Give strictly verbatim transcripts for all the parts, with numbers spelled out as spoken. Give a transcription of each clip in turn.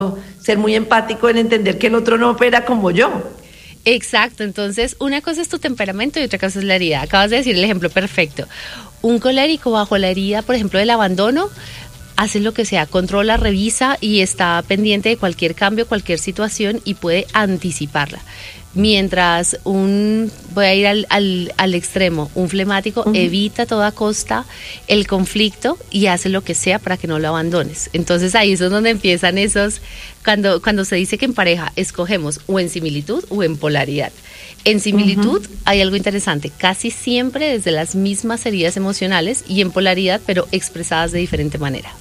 ser muy empático en entender que el otro no opera como yo. Exacto, entonces una cosa es tu temperamento y otra cosa es la herida. Acabas de decir el ejemplo perfecto. Un colérico bajo la herida, por ejemplo, del abandono, hace lo que sea, controla, revisa y está pendiente de cualquier cambio, cualquier situación y puede anticiparla. Mientras un, voy a ir al, al, al extremo, un flemático uh-huh. evita a toda costa el conflicto y hace lo que sea para que no lo abandones. Entonces ahí es donde empiezan esos, cuando, cuando se dice que en pareja escogemos o en similitud o en polaridad. En similitud uh-huh. hay algo interesante, casi siempre desde las mismas heridas emocionales, y en polaridad, pero expresadas de diferente manera.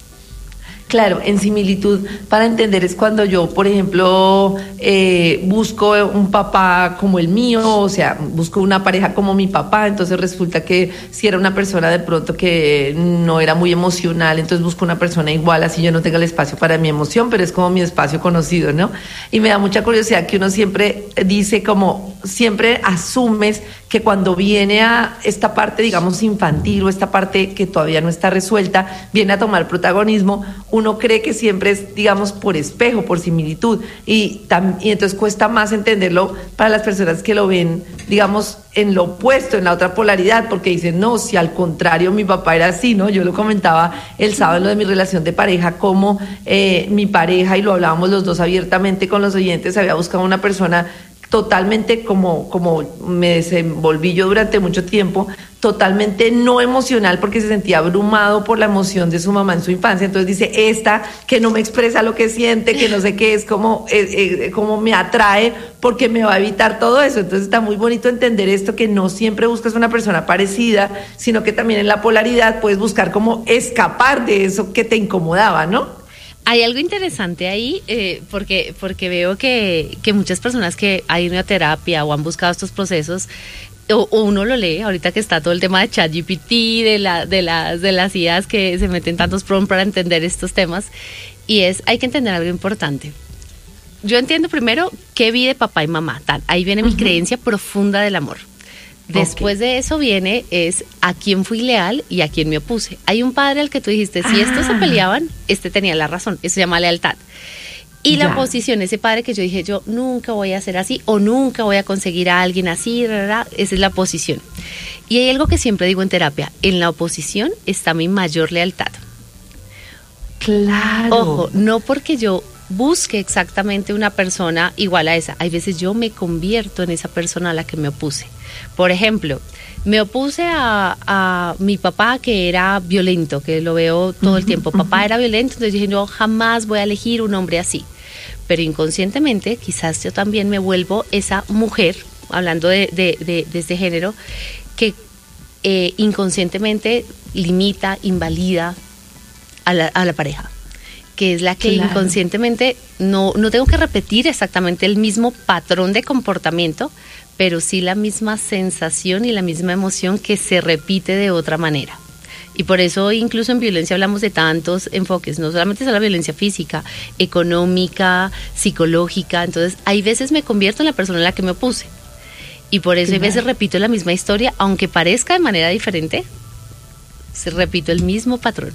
Claro, en similitud, para entender, es cuando yo, por ejemplo, eh, busco un papá como el mío, o sea, busco una pareja como mi papá, entonces resulta que si era una persona de pronto que no era muy emocional, entonces busco una persona igual, así yo no tenga el espacio para mi emoción, pero es como mi espacio conocido, ¿no? Y me da mucha curiosidad que uno siempre dice como, siempre asumes que cuando viene a esta parte, digamos, infantil o esta parte que todavía no está resuelta, viene a tomar protagonismo, uno cree que siempre es, digamos, por espejo, por similitud, y, tam- y entonces cuesta más entenderlo para las personas que lo ven, digamos, en lo opuesto, en la otra polaridad, porque dicen, no, si al contrario mi papá era así, ¿no? Yo lo comentaba el sábado en lo de mi relación de pareja, como eh, mi pareja, y lo hablábamos los dos abiertamente con los oyentes, había buscado una persona totalmente como, como me desenvolví yo durante mucho tiempo, totalmente no emocional porque se sentía abrumado por la emoción de su mamá en su infancia. Entonces dice, esta que no me expresa lo que siente, que no sé qué, es como, eh, eh, como me atrae porque me va a evitar todo eso. Entonces está muy bonito entender esto, que no siempre buscas una persona parecida, sino que también en la polaridad puedes buscar cómo escapar de eso que te incomodaba, ¿no? Hay algo interesante ahí, eh, porque, porque veo que, que muchas personas que han ido a terapia o han buscado estos procesos, o, o uno lo lee, ahorita que está todo el tema de ChatGPT, de, la, de, las, de las I As que se meten tantos prompts para entender estos temas, y es, hay que entender algo importante. Yo entiendo primero qué vi de papá y mamá, tal, ahí viene uh-huh. mi creencia profunda del amor. Después okay. de eso viene es a quién fui leal y a quién me opuse. Hay un padre al que tú dijiste, si ah. estos se peleaban, este tenía la razón, eso se llama lealtad. Y ya. La oposición, ese padre que yo dije, yo nunca voy a ser así o nunca voy a conseguir a alguien así, esa es la oposición. Y hay algo que siempre digo en terapia, en la oposición está mi mayor lealtad. Claro. Ojo, no porque yo busque exactamente una persona igual a esa, hay veces yo me convierto en esa persona a la que me opuse. Por ejemplo, me opuse a, a mi papá, que era violento, que lo veo todo el tiempo. Papá era violento, entonces dije, yo jamás voy a elegir un hombre así. Pero inconscientemente, quizás yo también me vuelvo esa mujer, hablando de, de, de, de este género, que eh, inconscientemente limita, invalida a la, a la pareja, que es la que claro. inconscientemente no, no tengo que repetir exactamente el mismo patrón de comportamiento, pero sí la misma sensación y la misma emoción que se repite de otra manera. Y por eso incluso en violencia hablamos de tantos enfoques, no solamente es la violencia física, económica, psicológica. Entonces hay veces me convierto en la persona en la que me opuse. Y por eso claro. hay veces repito la misma historia, aunque parezca de manera diferente, se repito el mismo patrón.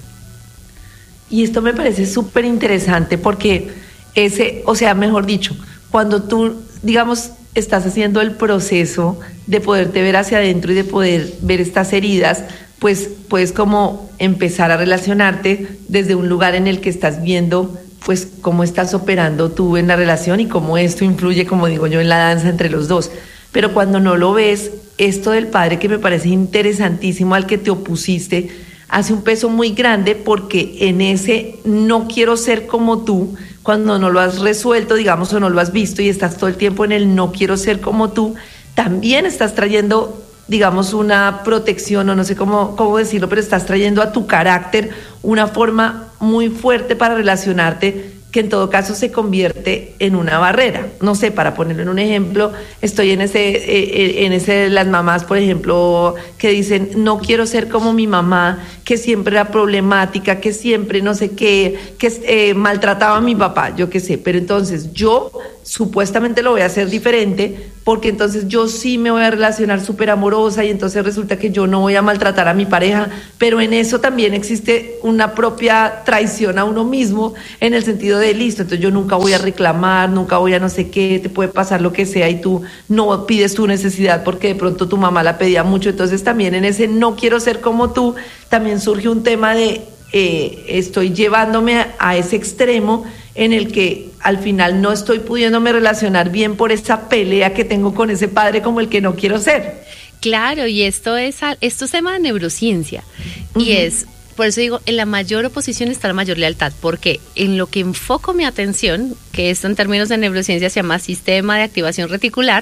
Y esto me parece súper interesante porque ese, o sea, mejor dicho, cuando tú, digamos, estás haciendo el proceso de poderte ver hacia adentro y de poder ver estas heridas, pues puedes como empezar a relacionarte desde un lugar en el que estás viendo pues cómo estás operando tú en la relación y cómo esto influye, como digo yo, en la danza entre los dos. Pero cuando no lo ves, esto del padre, que me parece interesantísimo, al que te opusiste, hace un peso muy grande, porque en ese no quiero ser como tú, cuando no lo has resuelto, digamos, o no lo has visto y estás todo el tiempo en el no quiero ser como tú, también estás trayendo, digamos, una protección, o no sé cómo, cómo decirlo, pero estás trayendo a tu carácter una forma muy fuerte para relacionarte, que en todo caso se convierte en una barrera. No sé, para ponerlo en un ejemplo, estoy en ese, eh, en ese, las mamás, por ejemplo, que dicen, no quiero ser como mi mamá, que siempre era problemática, que siempre no sé qué, que eh, maltrataba a mi papá, yo qué sé, pero entonces yo supuestamente lo voy a hacer diferente, porque entonces yo sí me voy a relacionar súper amorosa y entonces resulta que yo no voy a maltratar a mi pareja, pero en eso también existe una propia traición a uno mismo en el sentido de listo, entonces yo nunca voy a reclamar, nunca voy a no sé qué, te puede pasar lo que sea y tú no pides tu necesidad porque de pronto tu mamá la pedía mucho, entonces también en ese no quiero ser como tú, también surge un tema de eh, estoy llevándome a, a ese extremo en el que al final no estoy pudiéndome relacionar bien por esa pelea que tengo con ese padre como el que no quiero ser. Claro, y esto es, esto es tema de neurociencia, uh-huh. y es, por eso digo, en la mayor oposición está la mayor lealtad, porque en lo que enfoco mi atención, que esto en términos de neurociencia se llama sistema de activación reticular,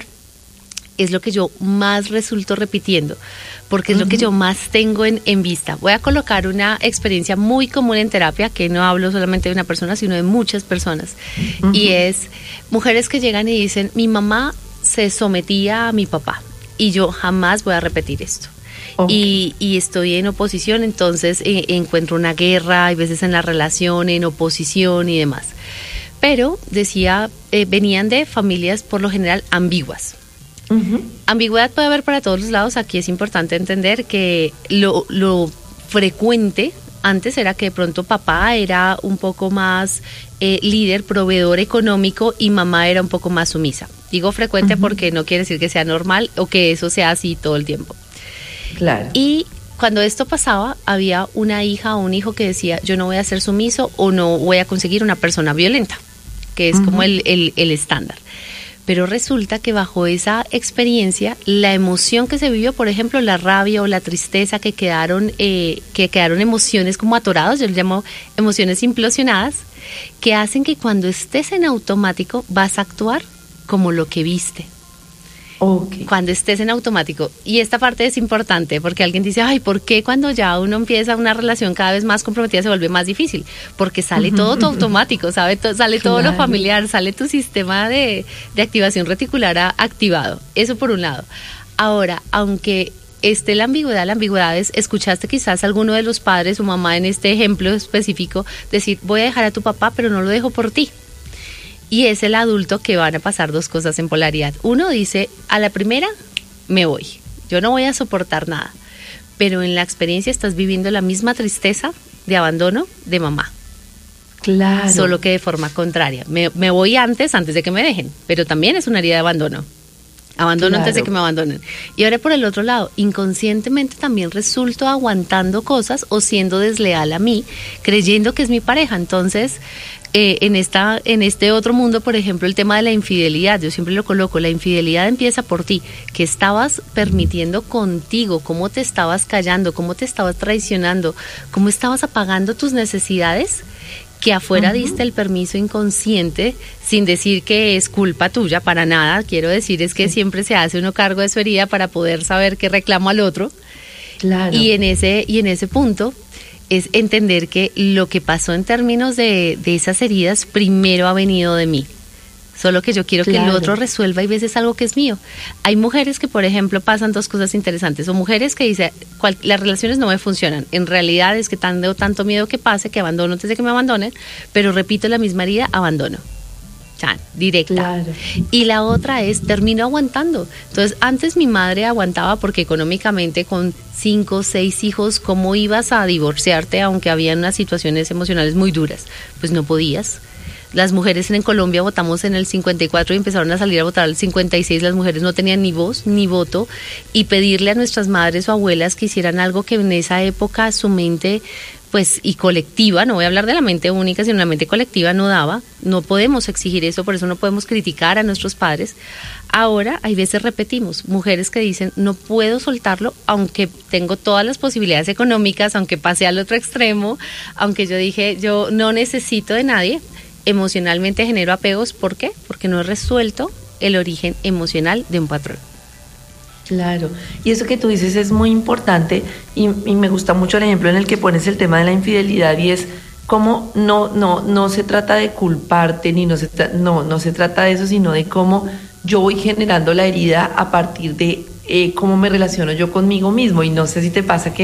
es lo que yo más resulto repitiendo, porque es uh-huh. lo que yo más tengo en, en vista. Voy a colocar una experiencia muy común en terapia, que no hablo solamente de una persona, sino de muchas personas, uh-huh. y es mujeres que llegan y dicen, mi mamá se sometía a mi papá, y yo jamás voy a repetir esto. Okay. Y, y estoy en oposición, entonces eh, encuentro una guerra, hay veces en la relación, en oposición y demás. Pero, decía, eh, venían de familias por lo general ambiguas. Uh-huh. Ambigüedad puede haber para todos los lados. Aquí es importante entender que lo, lo frecuente antes era que de pronto papá era un poco más eh, líder, proveedor económico y mamá era un poco más sumisa. Digo frecuente uh-huh. porque no quiere decir que sea normal o que eso sea así todo el tiempo. Claro. Y cuando esto pasaba, había una hija o un hijo que decía, yo no voy a ser sumiso o no voy a conseguir una persona violenta, que es uh-huh. como el, el, el estándar. Pero resulta que bajo esa experiencia, la emoción que se vivió, por ejemplo, la rabia o la tristeza que quedaron, eh, que quedaron emociones como atorados, yo les llamo emociones implosionadas, que hacen que cuando estés en automático vas a actuar como lo que viste. Okay. Cuando estés en automático. Y esta parte es importante porque alguien dice, ay, ¿por qué cuando ya uno empieza una relación cada vez más comprometida se vuelve más difícil? Porque sale uh-huh. todo tu automático, ¿sabe? To- sale claro. todo lo familiar, sale tu sistema de, de activación reticular a, activado. Eso por un lado. Ahora, aunque esté la ambigüedad, la ambigüedad es, escuchaste quizás a alguno de los padres o mamá en este ejemplo específico decir, voy a dejar a tu papá, pero no lo dejo por ti. Y es el adulto que van a pasar dos cosas en polaridad. Uno dice, a la primera me voy, yo no voy a soportar nada, pero en la experiencia estás viviendo la misma tristeza de abandono de mamá. Claro. Solo que de forma contraria. Me, me voy antes, antes de que me dejen, pero también es una herida de abandono. Abandono claro. antes de que me abandonen. Y ahora por el otro lado, inconscientemente también resulto aguantando cosas o siendo desleal a mí, creyendo que es mi pareja. Entonces, eh, en esta, en este otro mundo, por ejemplo, el tema de la infidelidad, yo siempre lo coloco, la infidelidad empieza por ti, que estabas permitiendo contigo, cómo te estabas callando, cómo te estabas traicionando, cómo estabas apagando tus necesidades, que afuera uh-huh. diste el permiso inconsciente, sin decir que es culpa tuya, para nada. Quiero decir es que sí. siempre se hace uno cargo de su herida para poder saber qué reclamo al otro. Claro. Y en ese, y en ese punto es entender que lo que pasó en términos de, de esas heridas primero ha venido de mí. Solo que yo quiero claro. que el otro resuelva y veces algo que es mío. Hay mujeres que, por ejemplo, pasan dos cosas interesantes. O mujeres que dicen, cual, las relaciones no me funcionan. En realidad es que tengo tanto miedo que pase que abandono antes de que me abandonen, pero repito la misma herida, abandono. Chan, directa. Claro. Y la otra es, termino aguantando. Entonces, antes mi madre aguantaba porque económicamente con cinco o seis hijos, ¿cómo ibas a divorciarte aunque había unas situaciones emocionales muy duras? Pues no podías. Las mujeres en Colombia votamos en el cincuenta y cuatro y empezaron a salir a votar al cincuenta y seis. Las mujeres no tenían ni voz ni voto, y pedirle a nuestras madres o abuelas que hicieran algo que en esa época su mente, pues, y colectiva, no voy a hablar de la mente única, sino la mente colectiva no daba. No podemos exigir eso, por eso no podemos criticar a nuestros padres. Ahora, hay veces repetimos, mujeres que dicen, no puedo soltarlo, aunque tengo todas las posibilidades económicas, aunque pasé al otro extremo, aunque yo dije, yo no necesito de nadie. Emocionalmente genero apegos, ¿por qué? Porque no he resuelto el origen emocional de un patrón. Claro, y eso que tú dices es muy importante y, y me gusta mucho el ejemplo en el que pones el tema de la infidelidad, y es cómo no, no, no se trata de culparte, ni no se, tra- no, no se trata de eso, sino de cómo yo voy generando la herida a partir de eh, cómo me relaciono yo conmigo mismo. Y no sé si te pasa que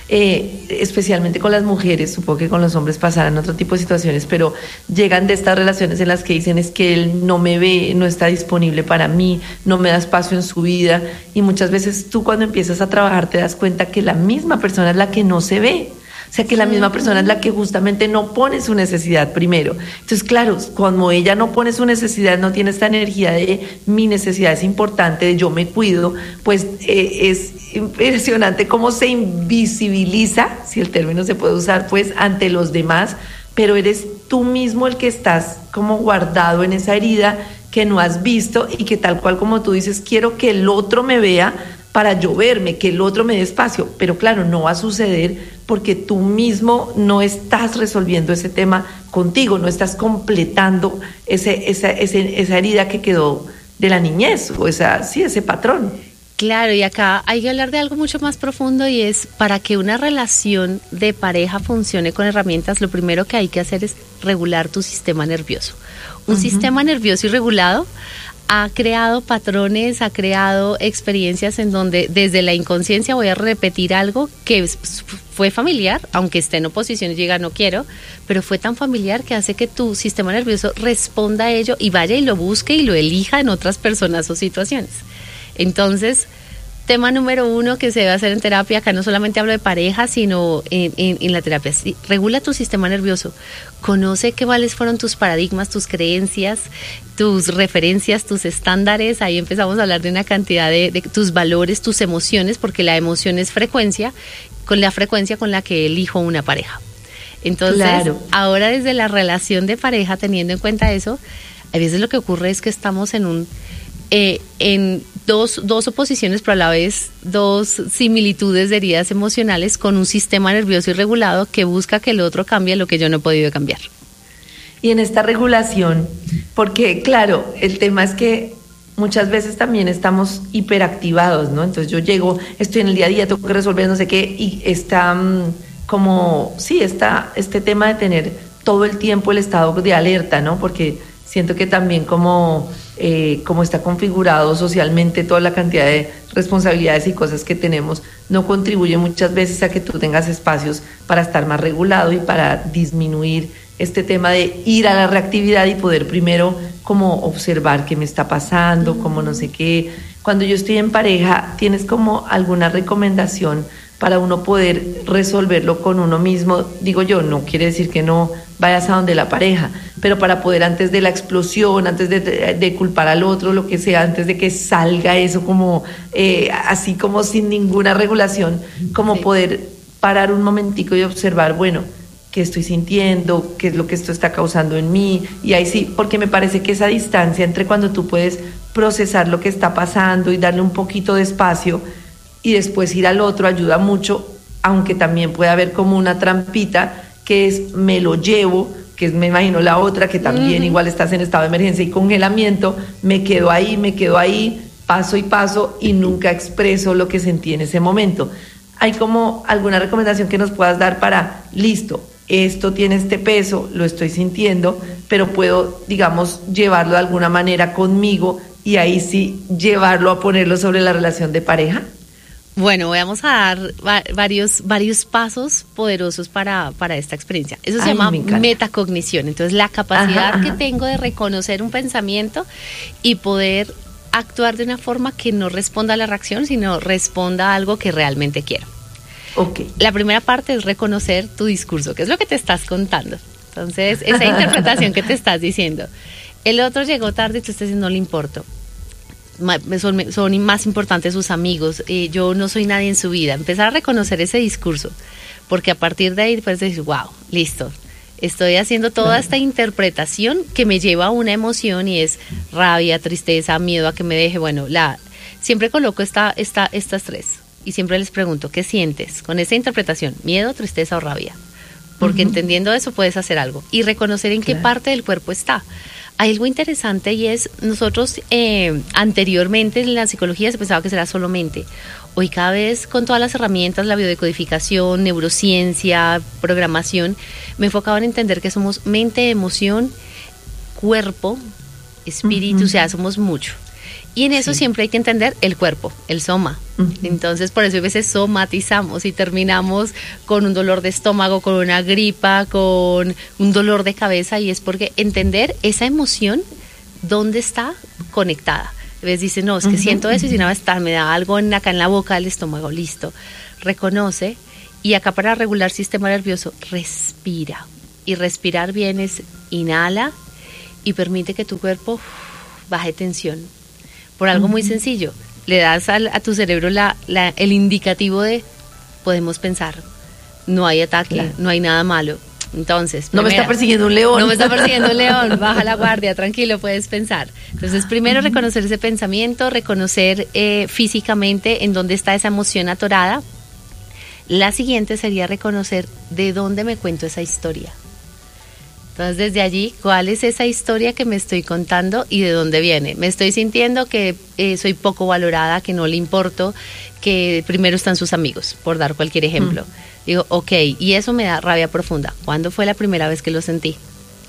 eh, especialmente con las mujeres, supongo que con los hombres pasarán otro tipo de situaciones, pero llegan de estas relaciones en las que dicen es que él no me ve, no está disponible para mí, no me da espacio en su vida, y muchas veces tú cuando empiezas a trabajar te das cuenta que la misma persona es la que no se ve. O sea, que la misma persona es la que justamente no pone su necesidad primero. Entonces, claro, como ella no pone su necesidad, no tiene esta energía de mi necesidad es importante, de yo me cuido, pues eh, es impresionante cómo se invisibiliza, si el término se puede usar, pues ante los demás, pero eres tú mismo el que estás como guardado en esa herida que no has visto y que tal cual como tú dices, quiero que el otro me vea para yo verme, que el otro me dé espacio, pero claro, no va a suceder porque tú mismo no estás resolviendo ese tema contigo, no estás completando ese, esa, ese, esa herida que quedó de la niñez, o esa, sí, ese patrón. Claro, y acá hay que hablar de algo mucho más profundo y es para que una relación de pareja funcione con herramientas, lo primero que hay que hacer es regular tu sistema nervioso. Un uh-huh. sistema nervioso irregulado ha creado patrones, ha creado experiencias en donde desde la inconsciencia voy a repetir algo que fue familiar, aunque esté en oposición y diga no quiero, pero fue tan familiar que hace que tu sistema nervioso responda a ello y vaya y lo busque y lo elija en otras personas o situaciones. Entonces, tema número uno que se debe hacer en terapia, acá no solamente hablo de pareja, sino en, en, en la terapia, sí, regula tu sistema nervioso, conoce qué cuáles fueron tus paradigmas, tus creencias, tus referencias, tus estándares, ahí empezamos a hablar de una cantidad de, de tus valores, tus emociones, porque la emoción es frecuencia, con la frecuencia con la que elijo una pareja. Entonces, claro. Ahora desde la relación de pareja, teniendo en cuenta eso, a veces lo que ocurre es que estamos en un Eh, en dos, dos oposiciones, pero a la vez dos similitudes de heridas emocionales con un sistema nervioso irregulado que busca que el otro cambie lo que yo no he podido cambiar. Y en esta regulación, porque claro, el tema es que muchas veces también estamos hiperactivados, ¿no? Entonces yo llego, estoy en el día a día, tengo que resolver no sé qué, y está um, como, sí, está este tema de tener todo el tiempo el estado de alerta, ¿no? Porque siento que también como, eh, como está configurado socialmente toda la cantidad de responsabilidades y cosas que tenemos, no contribuye muchas veces a que tú tengas espacios para estar más regulado y para disminuir este tema de ir a la reactividad y poder primero como observar qué me está pasando, mm. como no sé qué. Cuando yo estoy en pareja, ¿tienes como alguna recomendación para uno poder resolverlo con uno mismo? Digo yo, no quiere decir que no vayas a donde la pareja, pero para poder antes de la explosión, antes de, de, de culpar al otro, lo que sea, antes de que salga eso como eh, así como sin ninguna regulación, como sí. Poder parar un momentico y observar, bueno, qué estoy sintiendo, qué es lo que esto está causando en mí, y ahí sí, porque me parece que esa distancia entre cuando tú puedes procesar lo que está pasando y darle un poquito de espacio y después ir al otro ayuda mucho, aunque también puede haber como una trampita que es me lo llevo, que es me imagino la otra, que también uh-huh. igual estás en estado de emergencia y congelamiento, me quedo ahí, me quedo ahí, paso y paso y nunca expreso lo que sentí en ese momento. ¿Hay como alguna recomendación que nos puedas dar para, listo, esto tiene este peso, lo estoy sintiendo, pero puedo, digamos, llevarlo de alguna manera conmigo y ahí sí llevarlo a ponerlo sobre la relación de pareja? Bueno, vamos a dar va- varios, varios pasos poderosos para, para esta experiencia. Eso se Ay, llama metacognición. Entonces, la capacidad ajá, ajá. que tengo de reconocer un pensamiento y poder actuar de una forma que no responda a la reacción, sino responda a algo que realmente quiero. Okay. La primera parte es reconocer tu discurso, que es lo que te estás contando. Entonces, esa interpretación que te estás diciendo. El otro llegó tarde y tú estás diciendo, no le importo. Son, son más importantes sus amigos, eh, yo no soy nadie en su vida. Empezar a reconocer ese discurso, porque a partir de ahí puedes decir, wow, listo, estoy haciendo toda claro. esta interpretación que me lleva a una emoción y es rabia, tristeza, miedo a que me deje. Bueno, la siempre coloco esta, esta, estas tres y siempre les pregunto, ¿qué sientes con esa interpretación? ¿Miedo, tristeza o rabia? Porque uh-huh. entendiendo eso puedes hacer algo y reconocer en claro. qué parte del cuerpo está. Hay algo interesante y es, nosotros eh, anteriormente en la psicología se pensaba que será solo mente. Hoy cada vez con todas las herramientas, la biodecodificación, neurociencia, programación, me enfocaba en entender que somos mente, emoción, cuerpo, espíritu, uh-huh. o sea, somos mucho. Y en eso Sí. siempre hay que entender el cuerpo, el soma. Ujú. Entonces, por eso a veces somatizamos y terminamos con un dolor de estómago, con una gripa, con un dolor de cabeza, y es porque entender esa emoción, dónde está conectada. A veces dicen, no, es que Ujú, siento eso y si ujú. una vez está, me da algo en, acá en la boca del estómago, listo. Reconoce, y acá para regular sistema nervioso, respira. Y respirar bien es inhala y permite que tu cuerpo uf, baje tensión. Por algo muy sencillo, le das al, a tu cerebro la, la, el indicativo de podemos pensar, no hay ataque, Claro. no hay nada malo. Entonces, No me primera, está persiguiendo un león. no me está persiguiendo un león, baja la guardia, tranquilo, puedes pensar. Entonces, primero reconocer ese pensamiento, reconocer eh, físicamente en dónde está esa emoción atorada. La siguiente sería reconocer de dónde me cuento esa historia. Entonces, desde allí, ¿cuál es esa historia que me estoy contando y de dónde viene? Me estoy sintiendo que eh, soy poco valorada, que no le importo, que primero están sus amigos, por dar cualquier ejemplo. Mm. Digo, ok, y eso me da rabia profunda. ¿Cuándo fue la primera vez que lo sentí?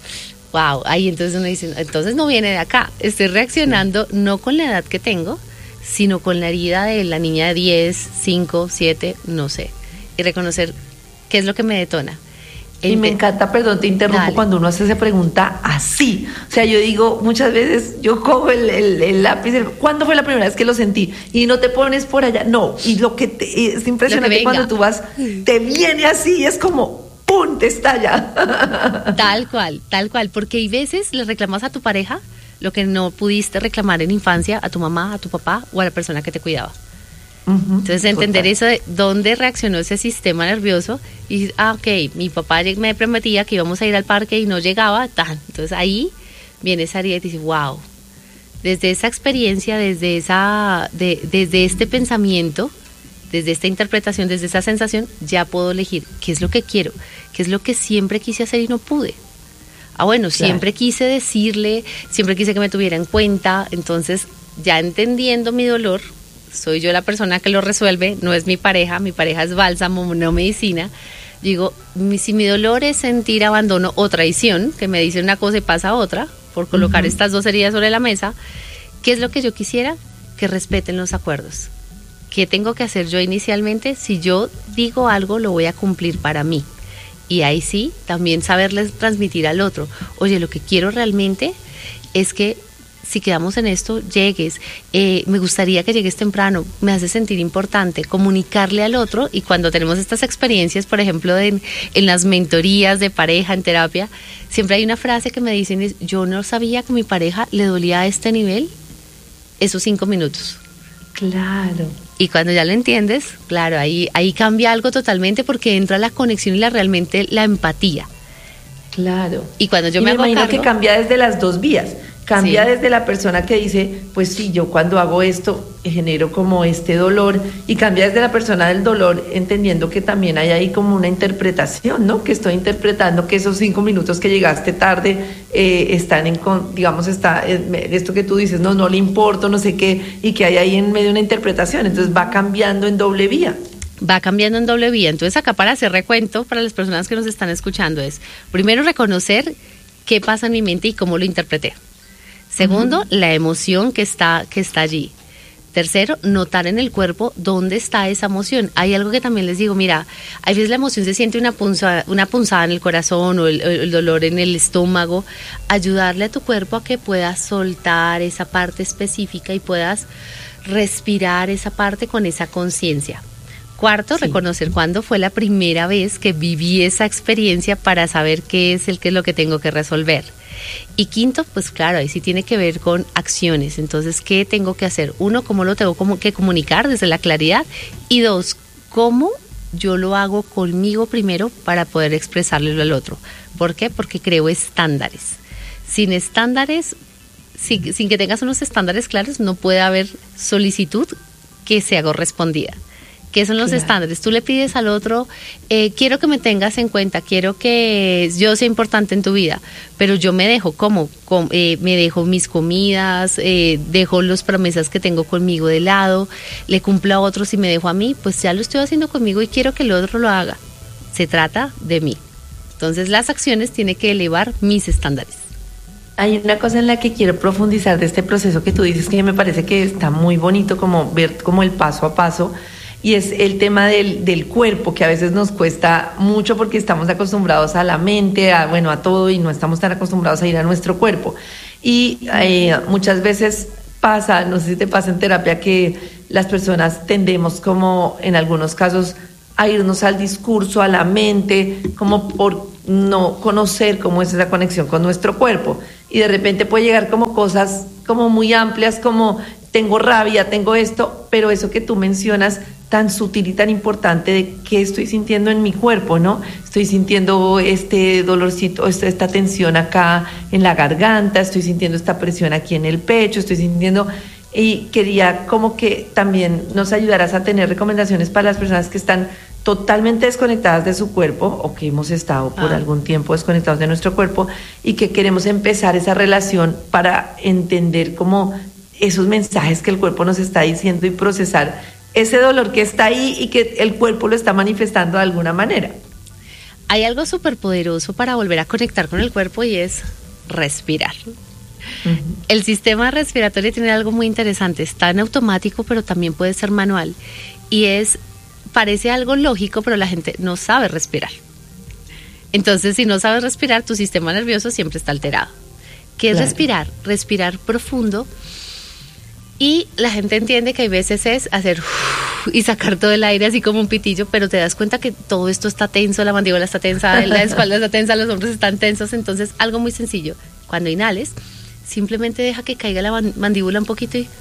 Wow, ahí entonces uno dice, entonces no viene de acá. Estoy reaccionando no con la edad que tengo, sino con la herida de la niña de diez, cinco, siete, no sé. Y reconocer qué es lo que me detona. Y me encanta, perdón, te interrumpo, Dale. Cuando uno hace esa pregunta así. O sea, yo digo, muchas veces yo cojo el, el, el lápiz, el, ¿cuándo fue la primera vez que lo sentí? Y no te pones por allá, no. Y lo que te, es impresionante que cuando tú vas, te viene así, es como, ¡pum!, te estalla. Tal cual, tal cual, porque hay veces le reclamas a tu pareja lo que no pudiste reclamar en infancia a tu mamá, a tu papá o a la persona que te cuidaba. Uh-huh, Entonces entender total. Eso de dónde reaccionó ese sistema nervioso y ah, ok, mi papá me prometía que íbamos a ir al parque y no llegaba, tan. Entonces ahí viene esa herida y te dice, wow, desde esa experiencia, desde esa, de, desde este pensamiento, desde esta interpretación, desde esa sensación, ya puedo elegir qué es lo que quiero, qué es lo que siempre quise hacer y no pude. Ah, bueno, claro. Siempre quise decirle, siempre quise que me tuviera en cuenta, entonces ya entendiendo mi dolor, soy yo la persona que lo resuelve, no es mi pareja, mi pareja es bálsamo, no medicina. Digo, mi, si mi dolor es sentir abandono o traición, que me dicen una cosa y pasa otra, por colocar uh-huh. estas dos heridas sobre la mesa, ¿qué es lo que yo quisiera? Que respeten los acuerdos. ¿Qué tengo que hacer yo inicialmente? Si yo digo algo, lo voy a cumplir para mí. Y ahí sí, también saberles transmitir al otro, oye, lo que quiero realmente es que si quedamos en esto, llegues, eh, me gustaría que llegues temprano, me hace sentir importante, comunicarle al otro. Y cuando tenemos estas experiencias, por ejemplo, de, en, en las mentorías de pareja, en terapia, siempre hay una frase que me dicen, es, yo no sabía que a mi pareja le dolía a este nivel esos cinco minutos. Claro. Y cuando ya lo entiendes, claro, ahí, ahí cambia algo totalmente porque entra la conexión y la realmente la empatía. Claro. Y cuando yo y me, me hago imagino cargo, que cambia desde las dos vías. Cambia sí. desde la persona que dice, pues sí, yo cuando hago esto genero como este dolor, y cambia desde la persona del dolor, entendiendo que también hay ahí como una interpretación, ¿no? Que estoy interpretando que esos cinco minutos que llegaste tarde eh, están en, digamos, está eh, esto que tú dices, no, no le importo, no sé qué, y que hay ahí en medio una interpretación, entonces va cambiando en doble vía. Va cambiando en doble vía. Entonces acá para hacer recuento, para las personas que nos están escuchando, es primero reconocer qué pasa en mi mente y cómo lo interpreté. Segundo, uh-huh. la emoción que está, que está allí. Tercero, notar en el cuerpo dónde está esa emoción. Hay algo que también les digo, mira, a veces la emoción se siente una punzada, una punzada en el corazón o el, el dolor en el estómago. Ayudarle a tu cuerpo a que puedas soltar esa parte específica y puedas respirar esa parte con esa conciencia. Cuarto, sí. reconocer cuándo fue la primera vez que viví esa experiencia para saber qué es el qué es lo que tengo que resolver. Y quinto, pues claro, ahí sí tiene que ver con acciones. Entonces, ¿qué tengo que hacer? Uno, ¿cómo lo tengo que comunicar desde la claridad? Y dos, ¿cómo yo lo hago conmigo primero para poder expresarlo al otro? ¿Por qué? Porque creo estándares. Sin estándares, sin, sin que tengas unos estándares claros, no puede haber solicitud que sea correspondida. ¿Qué son los claro. estándares? Tú le pides al otro, eh, quiero que me tengas en cuenta, quiero que yo sea importante en tu vida, pero yo me dejo, ¿cómo? Com, eh, me dejo mis comidas, eh, dejo las promesas que tengo conmigo de lado, le cumplo a otros y me dejo a mí, pues ya lo estoy haciendo conmigo y quiero que el otro lo haga. Se trata de mí. Entonces las acciones tienen que elevar mis estándares. Hay una cosa en la que quiero profundizar de este proceso que tú dices que me parece que está muy bonito, como ver como el paso a paso, y es el tema del, del cuerpo, que a veces nos cuesta mucho porque estamos acostumbrados a la mente, a, bueno, a todo, y no estamos tan acostumbrados a ir a nuestro cuerpo. Y eh, muchas veces pasa, no sé si te pasa en terapia, que las personas tendemos como en algunos casos a irnos al discurso, a la mente, como por no conocer cómo es esa conexión con nuestro cuerpo. Y de repente puede llegar como cosas como muy amplias, como tengo rabia, tengo esto, pero eso que tú mencionas tan sutil y tan importante de qué estoy sintiendo en mi cuerpo, ¿no? Estoy sintiendo este dolorcito, esta, esta tensión acá en la garganta, estoy sintiendo esta presión aquí en el pecho, estoy sintiendo... Y quería como que también nos ayudaras a tener recomendaciones para las personas que están totalmente desconectadas de su cuerpo o que hemos estado por ah. algún tiempo desconectados de nuestro cuerpo y que queremos empezar esa relación para entender como esos mensajes que el cuerpo nos está diciendo y procesar ese dolor que está ahí y que el cuerpo lo está manifestando de alguna manera. Hay algo súper poderoso para volver a conectar con el cuerpo y es respirar. Uh-huh. El sistema respiratorio tiene algo muy interesante, está en automático, pero también puede ser manual. Y es, parece algo lógico, pero la gente no sabe respirar. Entonces, si no sabes respirar, tu sistema nervioso siempre está alterado. ¿Qué claro. es respirar? Respirar profundo. Y la gente entiende que hay veces es hacer uff, y sacar todo el aire así como un pitillo, pero te das cuenta que todo esto está tenso, la mandíbula está tensa, la espalda está tensa, los hombros están tensos. Entonces, algo muy sencillo. Cuando inhales, simplemente deja que caiga la mandíbula un poquito y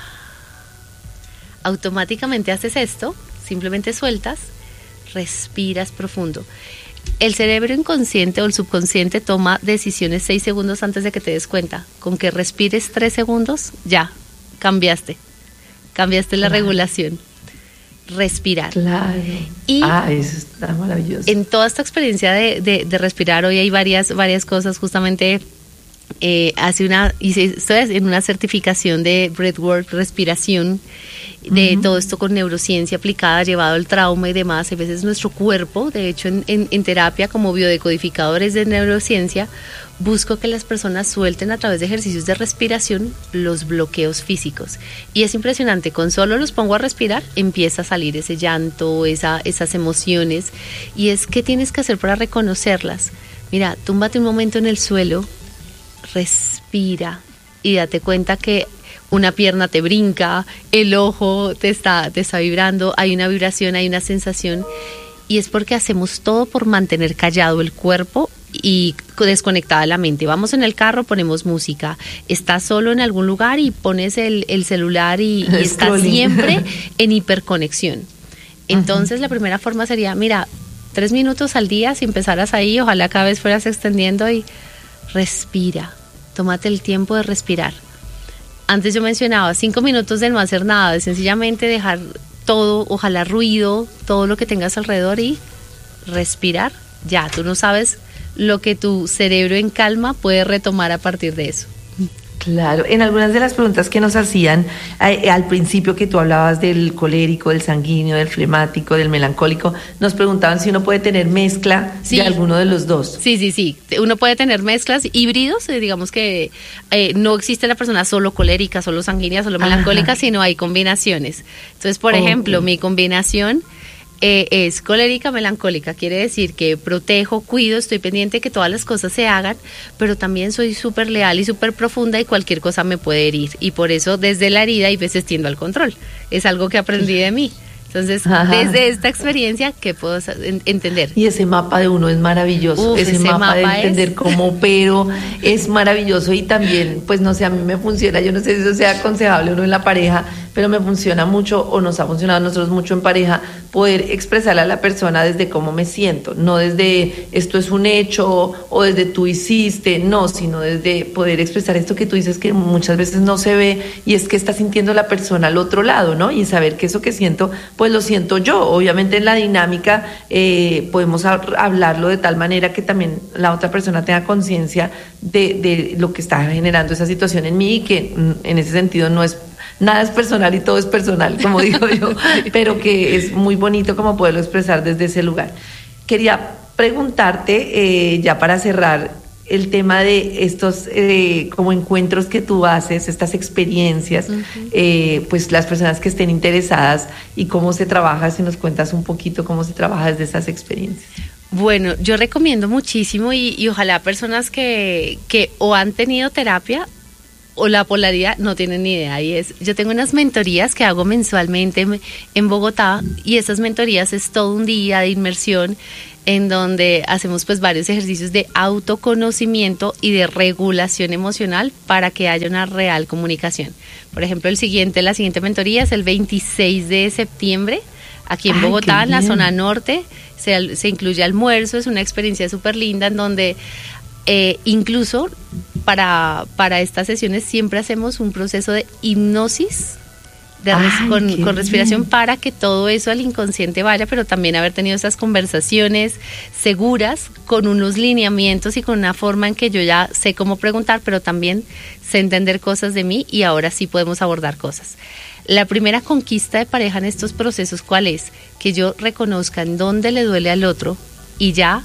automáticamente haces esto, simplemente sueltas, respiras profundo. El cerebro inconsciente o el subconsciente toma decisiones seis segundos antes de que te des cuenta. Con que respires tres segundos, ya, cambiaste. Cambiaste la claro. regulación. Respirar. Claro. Y ah, eso está maravilloso. En toda esta experiencia de, de, de respirar, hoy hay varias, varias cosas, justamente... Eh, hace una hice, estoy en una certificación de breathwork, respiración, de uh-huh. todo esto con neurociencia aplicada, llevado al trauma y demás. A veces nuestro cuerpo, de hecho en, en, en terapia como biodecodificadores de neurociencia, busco que las personas suelten a través de ejercicios de respiración los bloqueos físicos. Y es impresionante, con solo los pongo a respirar, empieza a salir ese llanto, esa, esas emociones. Y es, ¿qué tienes que hacer para reconocerlas? Mira, túmbate un momento en el suelo, respira y date cuenta que una pierna te brinca, el ojo te está, te está vibrando, hay una vibración, hay una sensación, y es porque hacemos todo por mantener callado el cuerpo y desconectada la mente. Vamos en el carro, ponemos música, estás solo en algún lugar y pones el, el celular y, y estás siempre en hiperconexión. Entonces, uh-huh. la primera forma sería, mira, tres minutos al día, si empezaras ahí, ojalá cada vez fueras extendiendo y respira, tómate el tiempo de respirar. Antes yo mencionaba cinco minutos de no hacer nada, de sencillamente dejar todo, ojalá ruido, todo lo que tengas alrededor y respirar. Ya, tú no sabes lo que tu cerebro en calma puede retomar a partir de eso. Claro, en algunas de las preguntas que nos hacían eh, al principio, que tú hablabas del colérico, del sanguíneo, del flemático, del melancólico, nos preguntaban si uno puede tener mezcla sí. de alguno de los dos. Sí, sí, sí, uno puede tener mezclas híbridos, eh, digamos que eh, no existe la persona solo colérica, solo sanguínea, solo melancólica, ajá. sino hay combinaciones. Entonces, por okay. ejemplo, mi combinación... Eh, es colérica melancólica, quiere decir que protejo, cuido, estoy pendiente de que todas las cosas se hagan, pero también soy súper leal y súper profunda y cualquier cosa me puede herir, y por eso desde la herida hay veces tiendo al control, es algo que aprendí de mí. Entonces, ajá. desde esta experiencia, ¿qué puedo entender? Y ese mapa de uno es maravilloso, Uf, ese, ese mapa, mapa de entender es... cómo opero es maravilloso, y también, pues no sé, a mí me funciona, yo no sé si eso sea aconsejable o no en la pareja, pero me funciona mucho, o nos ha funcionado a nosotros mucho en pareja, poder expresarle a la persona desde cómo me siento, no desde esto es un hecho o desde tú hiciste, no, sino desde poder expresar esto que tú dices que muchas veces no se ve, y es que está sintiendo la persona al otro lado, ¿no? Y saber que eso que siento, pues lo siento yo. Obviamente en la dinámica eh, podemos hablarlo de tal manera que también la otra persona tenga conciencia de, de lo que está generando esa situación en mí, y que en ese sentido no es nada es personal y todo es personal, como digo yo, pero que es muy bonito como poderlo expresar desde ese lugar. Quería preguntarte, eh, ya para cerrar, el tema de estos eh, como encuentros que tú haces, estas experiencias, uh-huh. eh, pues las personas que estén interesadas y cómo se trabaja, si nos cuentas un poquito cómo se trabaja desde esas experiencias. Bueno, yo recomiendo muchísimo y, y ojalá personas que, que o han tenido terapia o la polaridad no tienen ni idea. Y es, yo tengo unas mentorías que hago mensualmente en Bogotá y esas mentorías es todo un día de inmersión en donde hacemos pues varios ejercicios de autoconocimiento y de regulación emocional para que haya una real comunicación. Por ejemplo, el siguiente, la siguiente mentoría es el veintiséis de septiembre, aquí en Ay, Bogotá, en la zona norte. Se, se incluye almuerzo, es una experiencia súper linda en donde eh, incluso para, para estas sesiones siempre hacemos un proceso de hipnosis de res, Ay, con, con respiración para que todo eso al inconsciente vaya, pero también haber tenido esas conversaciones seguras con unos lineamientos y con una forma en que yo ya sé cómo preguntar, pero también sé entender cosas de mí y ahora sí podemos abordar cosas. La primera conquista de pareja en estos procesos, ¿cuál es? Que yo reconozca en dónde le duele al otro y ya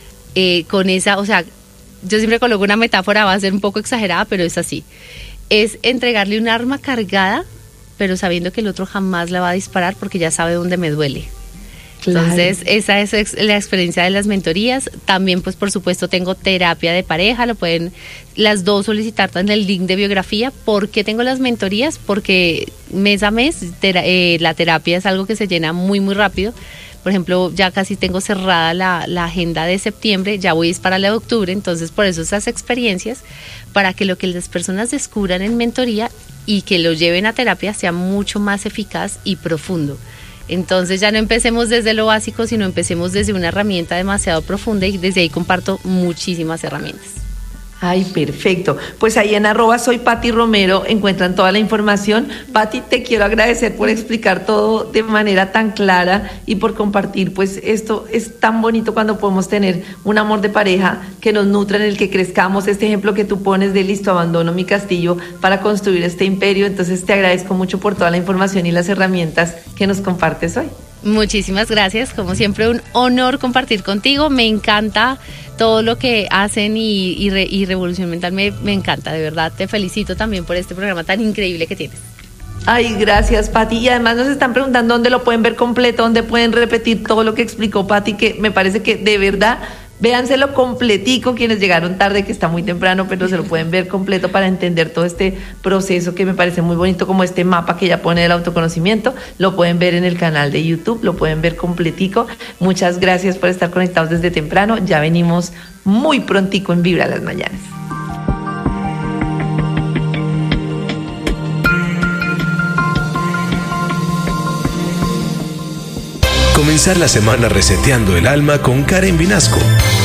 eh, con esa, o sea, yo siempre coloco una metáfora, va a ser un poco exagerada, pero es así. Es entregarle un arma cargada, pero sabiendo que el otro jamás la va a disparar porque ya sabe dónde me duele. Claro. Entonces, esa es la experiencia de las mentorías. También, pues, por supuesto, tengo terapia de pareja, lo pueden las dos solicitar en el link de biografía. ¿Por qué tengo las mentorías? Porque mes a mes tera, eh, la terapia es algo que se llena muy, muy rápido. Por ejemplo, ya casi tengo cerrada la, la agenda de septiembre, ya voy a ir para la de octubre, entonces por eso esas experiencias, para que lo que las personas descubran en mentoría y que lo lleven a terapia sea mucho más eficaz y profundo. Entonces ya no empecemos desde lo básico, sino empecemos desde una herramienta demasiado profunda y desde ahí comparto muchísimas herramientas. Ay, perfecto. Pues ahí en arroba soy Pati Romero encuentran toda la información. Pati, te quiero agradecer por explicar todo de manera tan clara y por compartir, pues esto es tan bonito cuando podemos tener un amor de pareja que nos nutra, en el que crezcamos. Este ejemplo que tú pones de listo, abandono mi castillo para construir este imperio. Entonces te agradezco mucho por toda la información y las herramientas que nos compartes hoy. Muchísimas gracias, como siempre un honor compartir contigo, me encanta todo lo que hacen y, y, re, y Revolución Mental me, me encanta, de verdad, te felicito también por este programa tan increíble que tienes. Ay, gracias, Pati, y además nos están preguntando dónde lo pueden ver completo, dónde pueden repetir todo lo que explicó Pati, que me parece que de verdad, véanselo completico, quienes llegaron tarde, que está muy temprano, pero se lo pueden ver completo para entender todo este proceso que me parece muy bonito, como este mapa que ella pone del autoconocimiento. Lo pueden ver en el canal de YouTube, lo pueden ver completico. Muchas gracias por estar conectados desde temprano. Ya venimos muy prontico en Vibra las Mañanas. Comenzar la semana reseteando el alma con Karen Vinasco.